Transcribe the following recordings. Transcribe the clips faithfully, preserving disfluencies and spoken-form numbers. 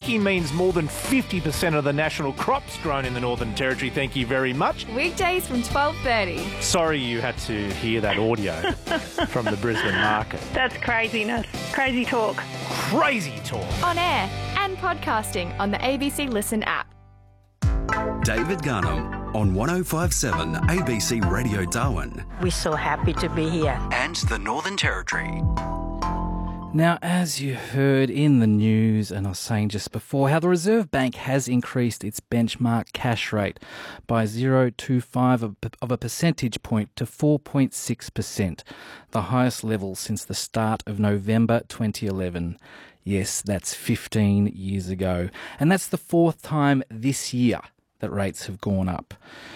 turkey means more than fifty percent of the national crops grown in the Northern Territory. Thank you very much. Weekdays from twelve thirty. Sorry you had to hear that audio from the Brisbane market. That's craziness. Crazy talk. Crazy talk. On air and podcasting on the A B C Listen app. David Garnham on one oh five seven A B C Radio Darwin. We're so happy to be here. And the Northern Territory. Now, as you heard in the news, and I was saying just before, how the Reserve Bank has increased its benchmark cash rate by zero point two five of a percentage point to four point six percent, the highest level since the start of November twenty eleven. Yes, that's fifteen years ago. And that's the fourth time this year that rates have gone up.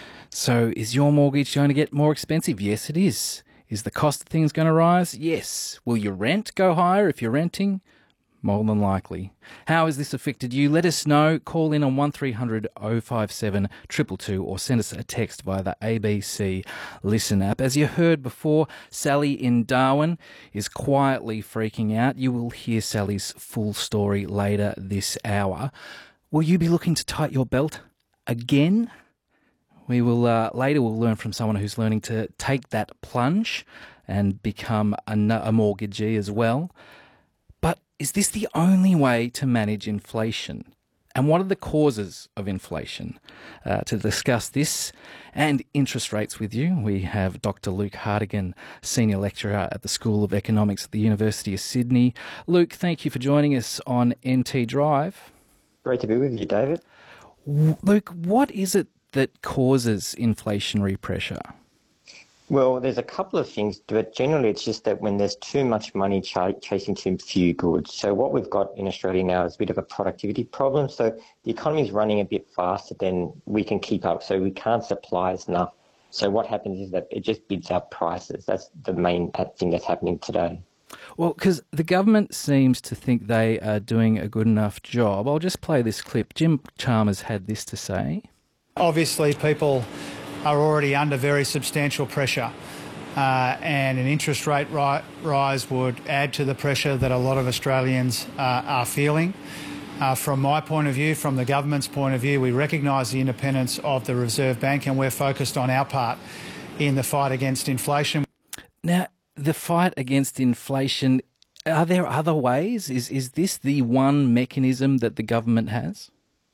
So is your mortgage going to get more expensive? Yes, it is. Is the cost of things going to rise? Yes. Will your rent go higher if you're renting? More than likely. How has this affected you? Let us know. Call in on one three hundred oh five seven two two two or send us a text via the A B C Listen app. As you heard before, Sally in Darwin is quietly freaking out. You will hear Sally's full story later this hour. Will you be looking to tighten your belt again? We will uh, later we'll learn from someone who's learning to take that plunge and become a, a mortgagee as well. But is this the only way to manage inflation? And what are the causes of inflation? Uh, to discuss this and interest rates with you, we have Doctor Luke Hartigan, Senior Lecturer at the School of Economics at the University of Sydney. Luke, thank you for joining us on N T Drive. Great to be with you, David. Luke, what is it that causes inflationary pressure? Well, there's a couple of things, but generally it's just that when there's too much money ch- chasing too few goods. So what we've got in Australia now is a bit of a productivity problem. So the economy is running a bit faster than we can keep up, so we can't supply as enough. So what happens is that it just bids up prices. That's the main thing that's happening today. Well, because the government seems to think they are doing a good enough job. I'll just play this clip. Jim Chalmers had this to say. Obviously, people are already under very substantial pressure, uh, and an interest rate ri- rise would add to the pressure that a lot of Australians uh, are feeling. Uh, from my point of view, from the government's point of view, we recognise the independence of the Reserve Bank and we're focused on our part in the fight against inflation. Now, the fight against inflation, are there other ways? Is, is this the one mechanism that the government has?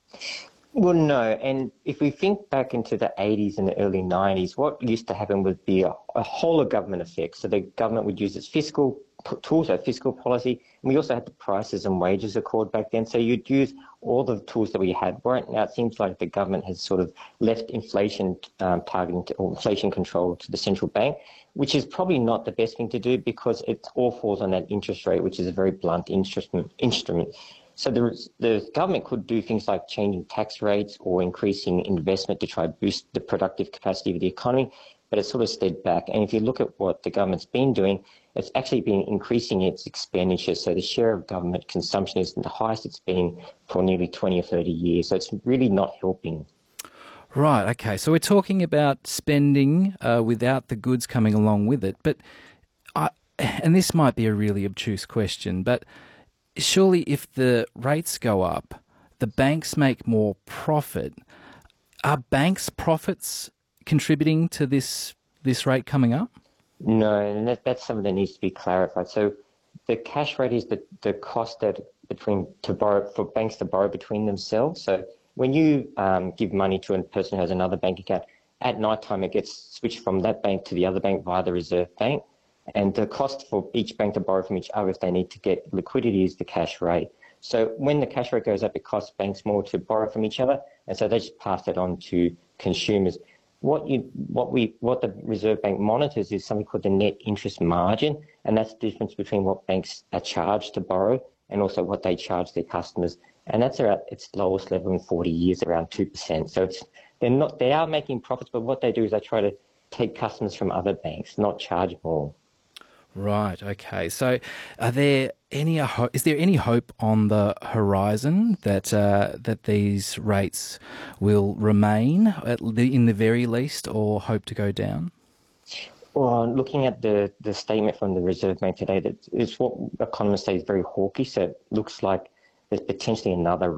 Well, no. And if we think back into the eighties and the early nineties, what used to happen would be a, a whole of government effect. So the government would use its fiscal tools, so fiscal policy, and we also had the prices and wages accord back then. So you'd use all the tools that we had. Right now, it seems like the government has sort of left inflation um, targeting to, or inflation control to the central bank, which is probably not the best thing to do because it all falls on that interest rate, which is a very blunt instrument. instrument. So the, the government could do things like changing tax rates or increasing investment to try to boost the productive capacity of the economy, but it's sort of stayed back. And if you look at what the government's been doing, it's actually been increasing its expenditure. So the share of government consumption is the highest it's been for nearly twenty or thirty years. So it's really not helping. Right, okay. So we're talking about spending uh, without the goods coming along with it. But, I, and this might be a really obtuse question, but surely if the rates go up, the banks make more profit. Are banks' profits contributing to this this rate coming up? No, and that, that's something that needs to be clarified. So the cash rate is the, the cost that between to borrow for banks to borrow between themselves. So when you um, give money to a person who has another bank account, at night time it gets switched from that bank to the other bank via the Reserve Bank. And the cost for each bank to borrow from each other if they need to get liquidity is the cash rate. So when the cash rate goes up, it costs banks more to borrow from each other, and so they just pass it on to consumers. What you, what we, what the Reserve Bank monitors is something called the net interest margin, and that's the difference between what banks are charged to borrow and also what they charge their customers. And that's at its lowest level in forty years, around two percent. So it's they're not they are making profits, but what they do is they try to take customers from other banks, not charge more. Right. Okay. So, are there any? Is there any hope on the horizon that uh, that these rates will remain at the, in the very least, or hope to go down? Well, looking at the, the statement from the Reserve Bank today, that it's what economists say is very hawkish. So it looks like there's potentially another